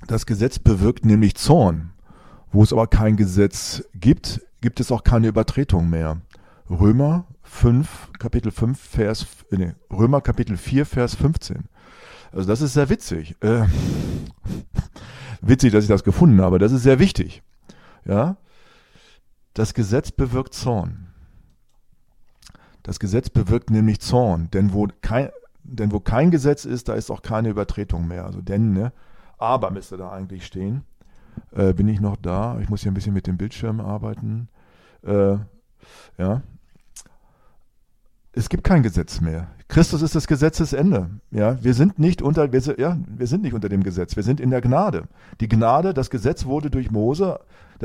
Das Gesetz bewirkt nämlich Zorn. Wo es aber kein Gesetz gibt, gibt es auch keine Übertretung mehr. Römer Kapitel 4, Vers 15. Also das ist sehr witzig. Witzig, dass ich das gefunden habe. Das ist sehr wichtig. Ja? Das Gesetz bewirkt Zorn. Das Gesetz bewirkt nämlich Zorn. Denn wo kein Gesetz ist, da ist auch keine Übertretung mehr. Also aber müsste da eigentlich stehen. Bin ich noch da? Ich muss hier ein bisschen mit dem Bildschirm arbeiten. Ja. Es gibt kein Gesetz mehr. Christus ist das Gesetzesende. Ja, wir sind nicht unter dem Gesetz. Wir sind in der Gnade. Die Gnade, das Gesetz wurde durch Mose,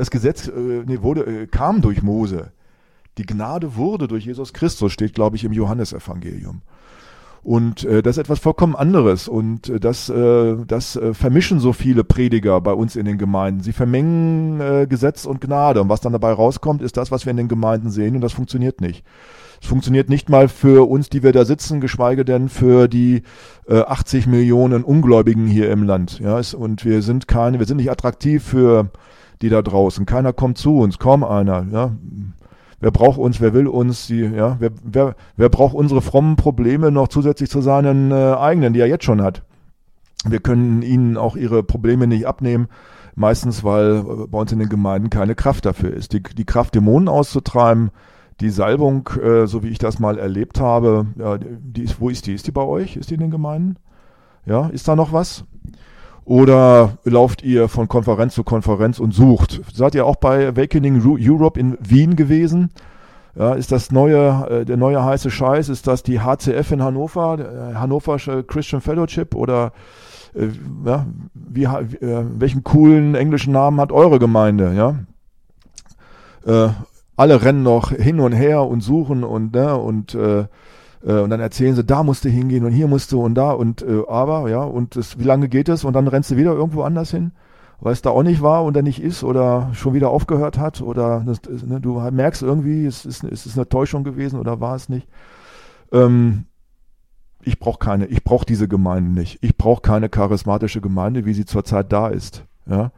kam durch Mose. Die Gnade wurde durch Jesus Christus, steht, glaube ich, im Johannesevangelium. Und das ist etwas vollkommen anderes. Und das vermischen so viele Prediger bei uns in den Gemeinden. Sie vermengen Gesetz und Gnade. Und was dann dabei rauskommt, ist das, was wir in den Gemeinden sehen. Und das funktioniert nicht. Es funktioniert nicht mal für uns, die wir da sitzen, geschweige denn für die 80 Millionen Ungläubigen hier im Land. Ja, und wir sind nicht attraktiv für die da draußen. Keiner kommt zu uns, kaum einer. Ja. Wer braucht uns, wer will uns, wer braucht unsere frommen Probleme noch zusätzlich zu seinen eigenen, die er jetzt schon hat. Wir können ihnen auch ihre Probleme nicht abnehmen, meistens weil bei uns in den Gemeinden keine Kraft dafür ist. Die Kraft, Dämonen auszutreiben, die Salbung, so wie ich das mal erlebt habe, ja, wo ist die? Ist die bei euch? Ist die in den Gemeinden? Ja, ist da noch was? Oder lauft ihr von Konferenz zu Konferenz und sucht? Seid ihr auch bei Awakening Europe in Wien gewesen? Ja, ist das der neue heiße Scheiß? Ist das die HCF in Hannover, der Hannoversche Christian Fellowship? Oder welchen coolen englischen Namen hat eure Gemeinde? Ja? Alle rennen noch hin und her und suchen und dann erzählen sie, da musst du hingehen und hier musst du und da wie lange geht es? Und dann rennst du wieder irgendwo anders hin, weil es da auch nicht war und da nicht ist oder schon wieder aufgehört hat oder du merkst irgendwie, es ist eine Täuschung gewesen oder war es nicht. Ich brauche diese Gemeinden nicht. Ich brauche keine charismatische Gemeinde, wie sie zurzeit da ist. Ja.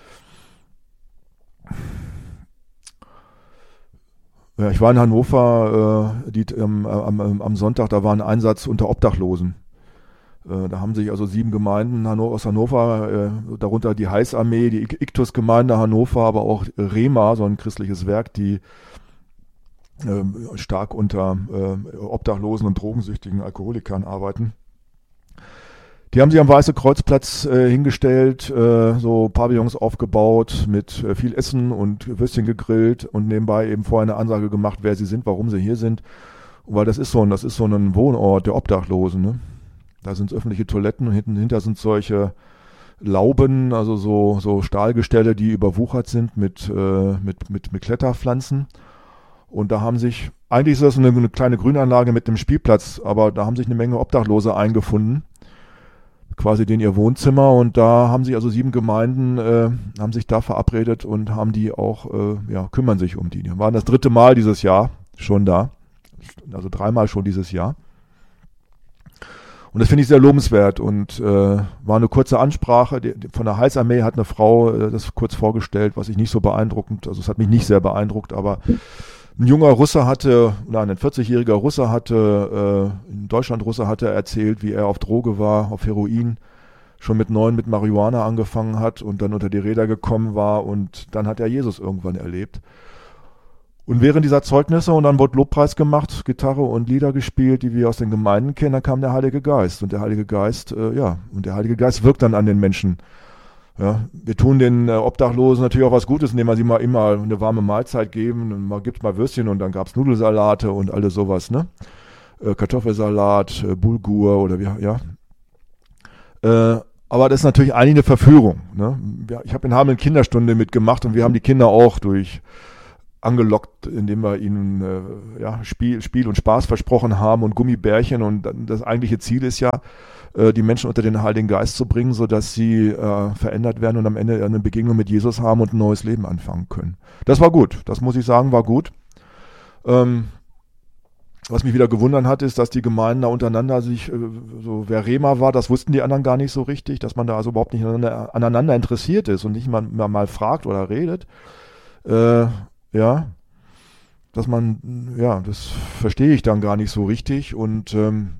Ja, ich war in Hannover am Sonntag, da war ein Einsatz unter Obdachlosen. Da haben sich also 7 Gemeinden aus Hannover, darunter die Heißarmee, die Iktus-Gemeinde Hannover, aber auch Rema, so ein christliches Werk, die stark unter Obdachlosen und drogensüchtigen Alkoholikern arbeiten. Die haben sich am Weiße Kreuzplatz hingestellt, so Pavillons aufgebaut mit viel Essen und Würstchen gegrillt und nebenbei eben vorher eine Ansage gemacht, wer sie sind, warum sie hier sind. Und weil das ist so ein Wohnort der Obdachlosen. Ne? Da sind öffentliche Toiletten und hinter sind solche Lauben, also so Stahlgestelle, die überwuchert sind mit Kletterpflanzen. Und da haben sich, eigentlich ist das eine kleine Grünanlage mit einem Spielplatz, aber da haben sich eine Menge Obdachlose eingefunden. Quasi ihr Wohnzimmer, und da haben sich also 7 Gemeinden haben sich da verabredet und haben die auch kümmern sich um die. Die waren das 3. Mal dieses Jahr schon da, also 3 Mal schon dieses Jahr. Und das finde ich sehr lobenswert und war eine kurze Ansprache. Von der Heißarmee hat eine Frau das kurz vorgestellt, was ich nicht so beeindruckend, also es hat mich nicht sehr beeindruckt, aber ein 40-jähriger Russe in Deutschland hatte erzählt, wie er auf Droge war, auf Heroin, schon mit 9 mit Marihuana angefangen hat und dann unter die Räder gekommen war und dann hat er Jesus irgendwann erlebt. Und während dieser Zeugnisse, und dann wurde Lobpreis gemacht, Gitarre und Lieder gespielt, die wir aus den Gemeinden kennen, dann kam der Heilige Geist. Und der Heilige Geist wirkt dann an den Menschen. Ja, wir tun den Obdachlosen natürlich auch was Gutes, indem wir sie mal immer eine warme Mahlzeit geben. Und man gibt mal Würstchen und dann gab's Nudelsalate und alles sowas, ne? Kartoffelsalat, Bulgur oder aber das ist natürlich eigentlich eine Verführung. Ne? Ich habe in Hameln Kinderstunde mitgemacht und wir haben die Kinder auch angelockt, indem wir ihnen Spiel und Spaß versprochen haben und Gummibärchen, und das eigentliche Ziel ist ja, die Menschen unter den Heiligen Geist zu bringen, sodass sie verändert werden und am Ende eine Begegnung mit Jesus haben und ein neues Leben anfangen können. Das war gut, das muss ich sagen, war gut. Was mich wieder gewundert hat, ist, dass die Gemeinden da untereinander sich, so wer Rema war, das wussten die anderen gar nicht so richtig, dass man da also überhaupt nicht aneinander interessiert ist und nicht mal fragt oder redet. Ja, dass man, ja, das verstehe ich dann gar nicht so richtig und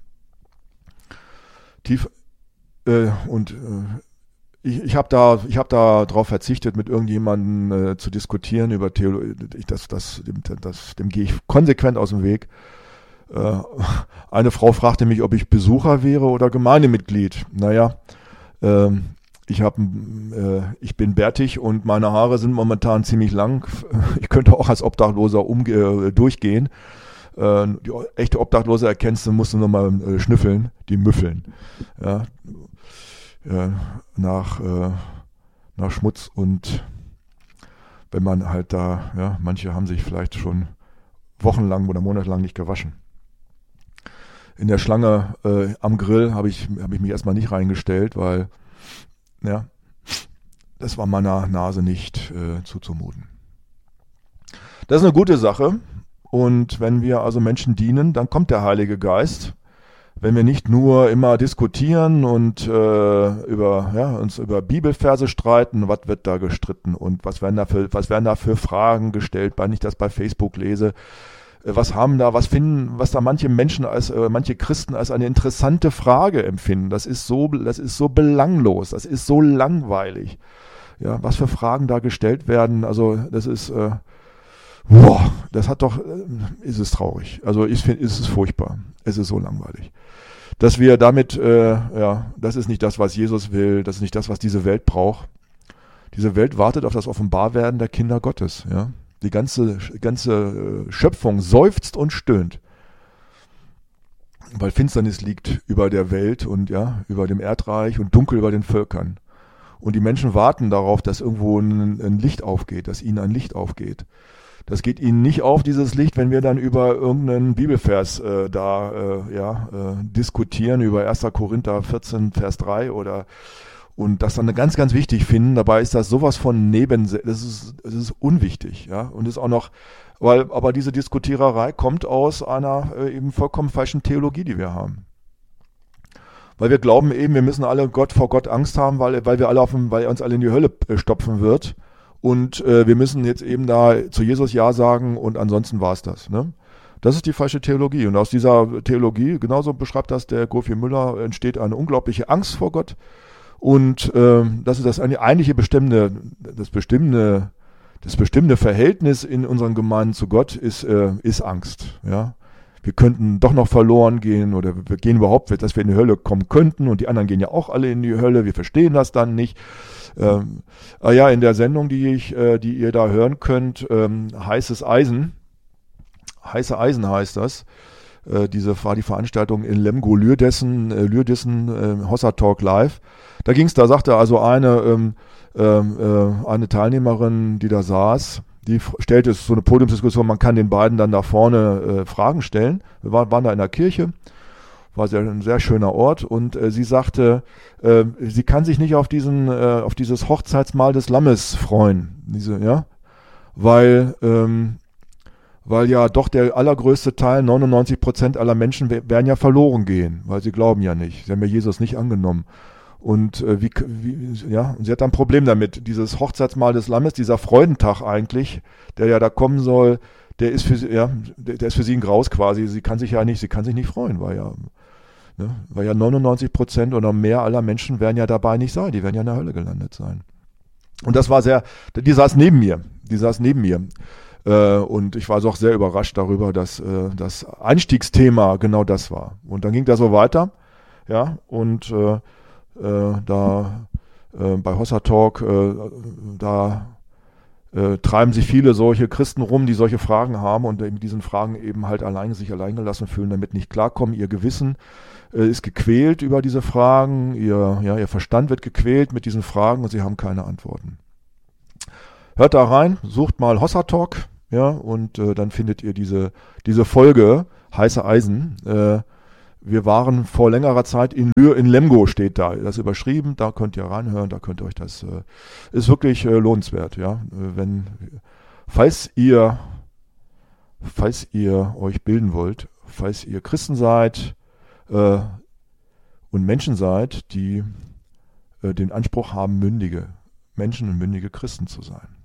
ich habe da drauf verzichtet, mit irgendjemandem zu diskutieren über Theologie. Dem gehe ich konsequent aus dem Weg. Eine Frau fragte mich, ob ich Besucher wäre oder Gemeindemitglied. Naja, ich bin bärtig und meine Haare sind momentan ziemlich lang. Ich könnte auch als Obdachloser durchgehen. Die echte Obdachlose erkennst du, musst du nochmal schnüffeln, die müffeln. Ja, nach Schmutz und wenn man halt da, ja, manche haben sich vielleicht schon wochenlang oder monatelang nicht gewaschen. In der Schlange am Grill habe ich mich erstmal nicht reingestellt, weil ja, das war meiner Nase nicht zuzumuten. Das ist eine gute Sache und wenn wir also Menschen dienen, dann kommt der Heilige Geist. Wenn wir nicht nur immer diskutieren und uns über Bibelverse streiten, was wird da gestritten und was werden da für Fragen gestellt, wenn ich das bei Facebook lese, was da manche Menschen manche Christen als eine interessante Frage empfinden. Das ist so belanglos, das ist so langweilig. Ja, was für Fragen da gestellt werden, also das ist ist es traurig. Also ist es furchtbar. Es ist so langweilig. Dass wir damit, das ist nicht das, was Jesus will, das ist nicht das, was diese Welt braucht. Diese Welt wartet auf das Offenbarwerden der Kinder Gottes, ja. Die ganze Schöpfung seufzt und stöhnt, weil Finsternis liegt über der Welt und ja, über dem Erdreich und dunkel über den Völkern. Und die Menschen warten darauf, dass irgendwo ein Licht aufgeht, dass ihnen ein Licht aufgeht. Das geht ihnen nicht auf, dieses Licht, wenn wir dann über irgendeinen Bibelvers diskutieren, über 1. Korinther 14, Vers 3 und das dann ganz, ganz wichtig finden. Dabei ist das sowas von das ist unwichtig, ja. Und ist auch noch, aber diese Diskutiererei kommt aus einer eben vollkommen falschen Theologie, die wir haben. Weil wir glauben eben, wir müssen alle vor Gott Angst haben, weil er uns alle in die Hölle stopfen wird. Und wir müssen jetzt eben da zu Jesus Ja sagen und ansonsten war es das, ne? Das ist die falsche Theologie. Und aus dieser Theologie, genauso beschreibt das der Gofi Müller, entsteht eine unglaubliche Angst vor Gott. Und das ist das eigentliche das bestimmende Verhältnis in unseren Gemeinden zu Gott ist Angst. Ja, wir könnten doch noch verloren gehen oder wir gehen überhaupt, dass wir in die Hölle kommen könnten und die anderen gehen ja auch alle in die Hölle. Wir verstehen das dann nicht. In der Sendung, die ihr da hören könnt, heißes Eisen. Heiße Eisen heißt das. Diese war die Veranstaltung in Lemgo Lürdissen, Hossa Talk Live. Da sagte also eine Teilnehmerin, die da saß, die stellte so eine Podiumsdiskussion, man kann den beiden dann da vorne Fragen stellen. Wir waren da in der Kirche, war ein sehr schöner Ort und sie sagte, sie kann sich nicht auf dieses Hochzeitsmahl des Lammes freuen, weil ja doch der allergrößte Teil, 99% aller Menschen werden ja verloren gehen, weil sie glauben ja nicht. Sie haben ja Jesus nicht angenommen. Und und sie hat ein Problem damit. Dieses Hochzeitsmahl des Lammes, dieser Freudentag eigentlich, der ja da kommen soll, der ist für sie ein Graus quasi. Sie kann sich nicht freuen, weil ja 99% oder mehr aller Menschen werden ja dabei nicht sein. Die werden ja in der Hölle gelandet sein. Und das war die saß neben mir. Und ich war doch sehr überrascht darüber, dass das Einstiegsthema genau das war. Und dann ging das so weiter, ja, und bei Hossa Talk, treiben sich viele solche Christen rum, die solche Fragen haben und in diesen Fragen eben halt sich allein gelassen fühlen, damit nicht klarkommen. Ihr Gewissen ist gequält über diese Fragen, ihr Verstand wird gequält mit diesen Fragen und sie haben keine Antworten. Hört da rein, sucht mal Hossa Talk, ja, und dann findet ihr diese Folge, heiße Eisen. Wir waren vor längerer Zeit in Lemgo, steht da, das ist überschrieben, da könnt ihr reinhören, da könnt ihr euch das, ist wirklich lohnenswert, ja, falls ihr euch bilden wollt, falls ihr Christen seid und Menschen seid, die den Anspruch haben, mündige Menschen und mündige Christen zu sein.